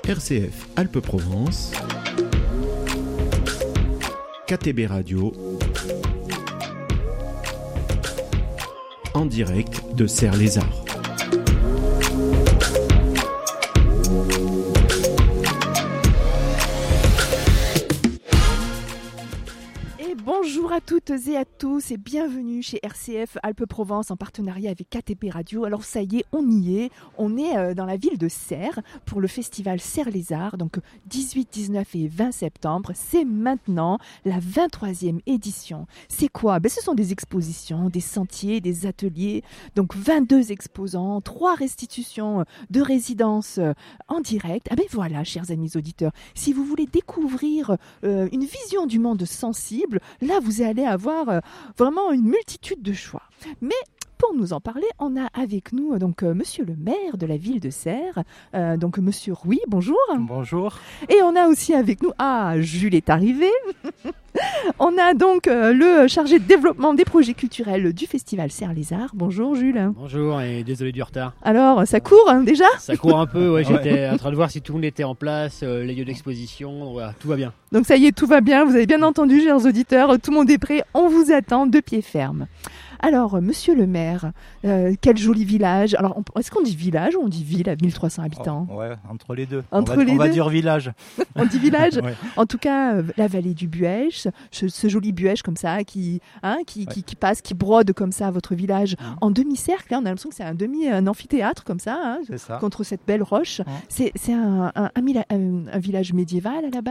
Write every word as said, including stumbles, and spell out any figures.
R C F Alpes-Provence, K T B Radio, en direct de Serre-les-Arts. Bonjour à toutes et à tous et bienvenue chez R C F Alpes-Provence en partenariat avec K T B Radio. Alors ça y est, on y est, on est dans la ville de Serre pour le festival Serre-les-Arts, donc dix-huit, dix-neuf et vingt septembre. C'est maintenant la vingt-troisième édition. C'est quoi ? Ben, ce sont des expositions, des sentiers, des ateliers, donc vingt-deux exposants, trois restitutions de résidences en direct. Ah ben voilà, chers amis auditeurs, si vous voulez découvrir euh, une vision du monde sensible, là, vous allez avoir euh, vraiment une multitude de choix. Mais pour nous en parler, on a avec nous donc euh, Monsieur le maire de la ville de Serre, euh, donc Monsieur Rouy, bonjour. Bonjour. Et on a aussi avec nous, ah, Jules est arrivé. On a donc euh, le chargé de développement des projets culturels du festival Serre-les-Arts. Bonjour Jules. Bonjour et désolé du retard. Alors, ça court hein, déjà ? Ça court un peu, ouais, j'étais ouais. en train de voir si tout le monde était en place, euh, les lieux d'exposition, voilà, tout va bien. Donc ça y est, tout va bien, vous avez bien entendu, chers auditeurs, tout le monde est prêt, on vous attend de pied ferme. Alors, monsieur le maire, euh, quel joli village. Alors, on, est-ce qu'on dit village ou on dit ville à mille trois cents habitants ? oh, Ouais, entre les deux. Entre on va, les on deux va dire village. On dit village. Ouais. En tout cas, euh, la vallée du Buèche, ce, ce joli Buèche comme ça, qui, hein, qui, ouais. qui, qui passe, qui brode comme ça votre village mmh. en demi-cercle. Là, on a l'impression que c'est un demi, un amphithéâtre comme ça, hein, c'est ça. Contre cette belle roche. Mmh. C'est, c'est un, un, un, un, un village médiéval à la base ?